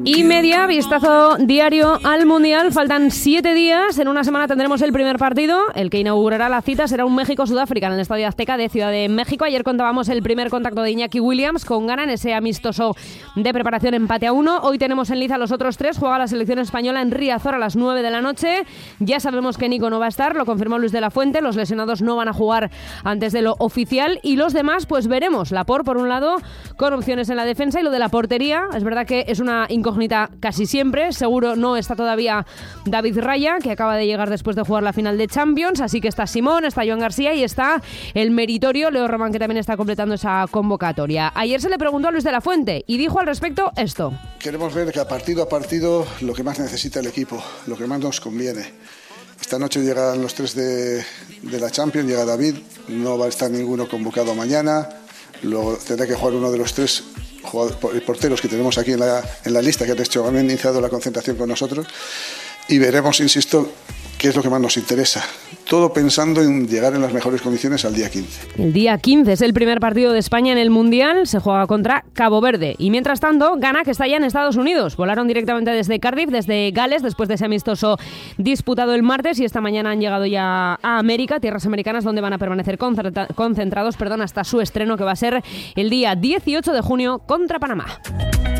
Y media, vistazo diario al Mundial. Faltan 7 días. En una semana tendremos el primer partido. El que inaugurará la cita será un México-Sudáfrica en el Estadio Azteca de Ciudad de México. Ayer contábamos el primer contacto de Iñaki Williams con Ghana en ese amistoso de preparación, empate a 1. Hoy tenemos en liza los otros 3. Juega la selección española en Riazor a las 9 de la noche. Ya sabemos que Nico no va a estar, lo confirmó Luis de la Fuente. Los lesionados no van a jugar antes de lo oficial. Y los demás, pues veremos. Laporte, por un lado, con opciones en la defensa, y lo de la portería. Es verdad que es una incógnita casi siempre. Seguro no está todavía David Raya, que acaba de llegar después de jugar la final de Champions, así que está Simón, está Joan García y está el meritorio Leo Román, que también está completando esa convocatoria. Ayer se le preguntó a Luis de la Fuente y dijo al respecto esto: queremos ver que a partido lo que más necesita el equipo, lo que más nos conviene. Esta noche llegan los 3 de la Champions, llega David, no va a estar ninguno convocado mañana, luego tendrá que jugar uno de los 3 porteros que tenemos aquí en la lista, que han iniciado la concentración con nosotros, y veremos, insisto, qué es lo que más nos interesa. Todo pensando en llegar en las mejores condiciones al día 15. El día 15 es el primer partido de España en el Mundial. Se juega contra Cabo Verde. Y mientras tanto, Ghana, que está ya en Estados Unidos. Volaron directamente desde Cardiff, desde Gales, después de ese amistoso disputado el martes. Y esta mañana han llegado ya a América, tierras americanas, donde van a permanecer concentrados hasta su estreno, que va a ser el día 18 de junio contra Panamá.